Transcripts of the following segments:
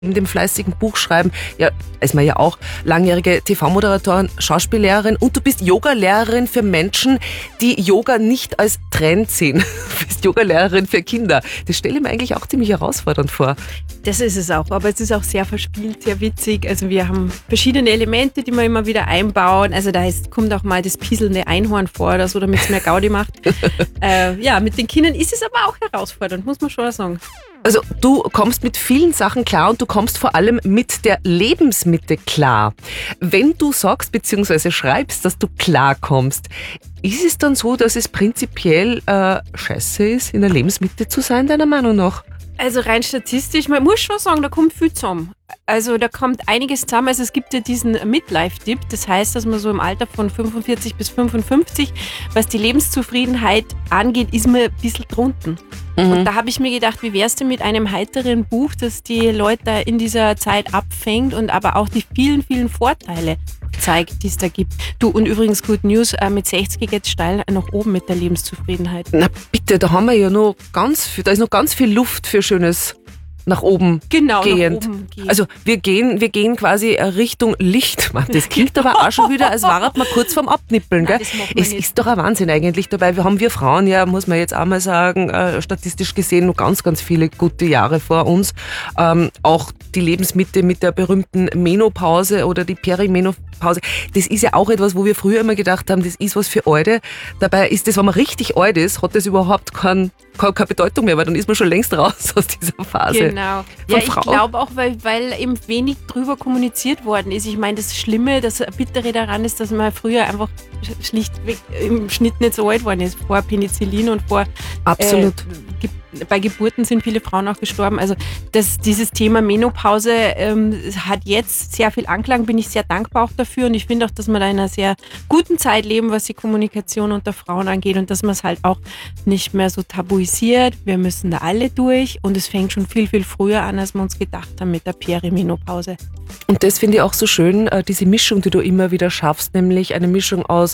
in dem fleißigen Buchschreiben, ja, ist man ja auch langjährige TV-Moderatorin, Schauspiellehrerin und du bist Yoga-Lehrerin für Menschen, die Yoga nicht als Trend sehen. Du bist Yoga-Lehrerin für Kinder. Das stelle ich mir eigentlich auch ziemlich herausfordernd vor. Das ist es auch, aber es ist auch sehr verspielt, sehr witzig. Also wir haben verschiedene Elemente, die wir immer wieder einbauen. Also kommt auch mal das pieselnde Einhorn vor oder so, damit es mehr Gaudi macht. Mit den Kindern ist es aber auch herausfordernd, muss man schon sagen. Also du kommst mit vielen Sachen klar und du kommst vor allem mit der Lebensmitte klar. Wenn du sagst bzw. schreibst, dass du klar kommst, ist es dann so, dass es prinzipiell scheiße ist, in der Lebensmitte zu sein, deiner Meinung nach? Also rein statistisch, man muss schon sagen, da kommt viel zusammen. Also da kommt einiges zusammen. Also es gibt ja diesen Midlife-Dip. Das heißt, dass man so im Alter von 45 bis 55, was die Lebenszufriedenheit angeht, ist man ein bisschen drunten. Und da habe ich mir gedacht, wie wär's denn mit einem heiteren Buch, das die Leute in dieser Zeit abfängt und aber auch die vielen, vielen Vorteile zeigt, die es da gibt. Du, und übrigens Good News, mit 60 geht es steil nach oben mit der Lebenszufriedenheit. Na bitte, da haben wir ja noch da ist noch ganz viel Luft für schönes nach oben gehend. Nach oben gehen. Also wir gehen quasi Richtung Licht. Man, das klingt aber auch schon wieder, als wäre man kurz vorm Abnippeln. Nein, gell? Es ist doch ein Wahnsinn eigentlich dabei. Wir Frauen, ja, muss man jetzt auch mal sagen, statistisch gesehen noch ganz, ganz viele gute Jahre vor uns. Auch die Lebensmitte mit der berühmten Menopause oder die Perimenopause. Das ist ja auch etwas, wo wir früher immer gedacht haben, das ist was für Alte. Dabei ist das, wenn man richtig alt ist, hat das überhaupt keine Bedeutung mehr, weil dann ist man schon längst raus aus dieser Phase. Genau. Ja, ich glaube auch, weil eben wenig drüber kommuniziert worden ist. Ich meine, das Schlimme, das Bittere daran ist, dass man früher einfach schlichtweg im Schnitt nicht so alt worden ist. Vor Penicillin und vor... Absolut. Bei Geburten sind viele Frauen auch gestorben. Also dieses Thema Menopause hat jetzt sehr viel Anklang, bin ich sehr dankbar auch dafür. Und ich finde auch, dass wir da in einer sehr guten Zeit leben, was die Kommunikation unter Frauen angeht und dass man es halt auch nicht mehr so tabuisiert. Wir müssen da alle durch und es fängt schon viel, viel früher an, als wir uns gedacht haben mit der Perimenopause. Und das finde ich auch so schön, diese Mischung, die du immer wieder schaffst, nämlich eine Mischung aus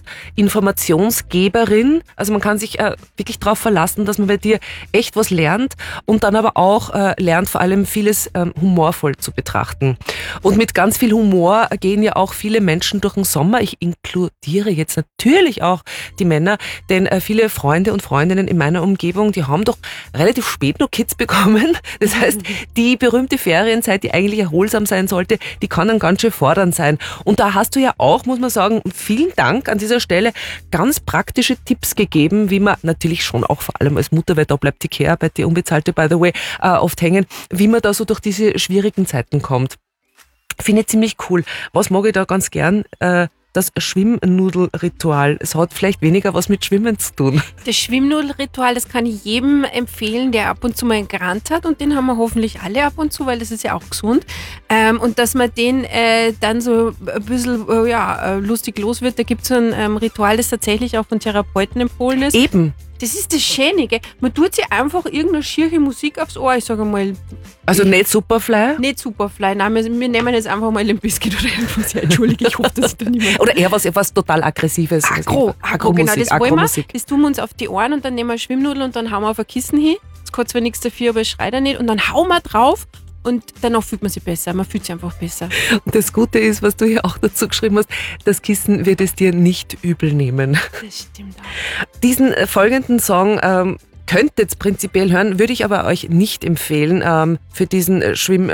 Informationsgeberin, also man kann sich wirklich darauf verlassen, dass man bei dir echt was lernt und dann aber auch lernt vor allem vieles humorvoll zu betrachten. Und mit ganz viel Humor gehen ja auch viele Menschen durch den Sommer. Ich inkludiere jetzt natürlich auch die Männer, denn viele Freunde und Freundinnen in meiner Umgebung, die haben doch relativ spät noch Kids bekommen. Das heißt, die berühmte Ferienzeit, die eigentlich erholsam sein sollte, die kann dann ganz schön fordernd sein. Und da hast du ja auch, muss man sagen, vielen Dank an dieser Stelle, ganz praktische Tipps gegeben, wie man natürlich schon auch vor allem als Mutter, weil da bleibt die Care-Arbeit, die unbezahlte, by the way, oft hängen, wie man da so durch diese schwierigen Zeiten kommt. Finde ich ziemlich cool. Was mag ich da ganz gern? Das Schwimmnudelritual. Es hat vielleicht weniger was mit Schwimmen zu tun. Das Schwimmnudelritual, das kann ich jedem empfehlen, der ab und zu mal einen Grant hat und den haben wir hoffentlich alle ab und zu, weil das ist ja auch gesund. Und dass man den dann so ein bisschen lustig los wird, da gibt es so ein Ritual, das tatsächlich auch von Therapeuten empfohlen ist. Eben. Das ist das Schöne, gell? Man tut sich einfach irgendeine schiere Musik aufs Ohr, ich sage mal. Also nicht Superfly? Nicht Superfly, nein, wir nehmen jetzt einfach mal Limp Bizkit oder irgendwas. Entschuldige, ich hoffe, dass ich da nicht mehr... Oder eher was total Aggressives. Agro, genau, das wollen wir. Das tun wir uns auf die Ohren und dann nehmen wir Schwimmnudeln und dann hauen wir auf ein Kissen hin. Das kann zwar nichts dafür, aber ich schreie da nicht. Und dann hauen wir drauf und danach fühlt man sich besser. Man fühlt sich einfach besser. Und das Gute ist, was du hier auch dazu geschrieben hast, das Kissen wird es dir nicht übel nehmen. Das stimmt auch. Diesen folgenden Song könntet prinzipiell hören, würde ich aber euch nicht empfehlen für diesen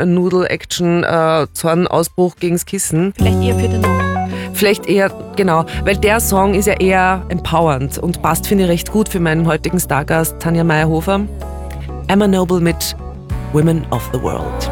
Schwimm-Nudel-Action-Zornausbruch gegens Kissen. Vielleicht eher für den Nacht. Vielleicht eher, genau, weil der Song ist ja eher empowernd und passt, finde ich, recht gut für meinen heutigen Stargast Tanja Meyerhofer. Emma Noble mit Women of the World.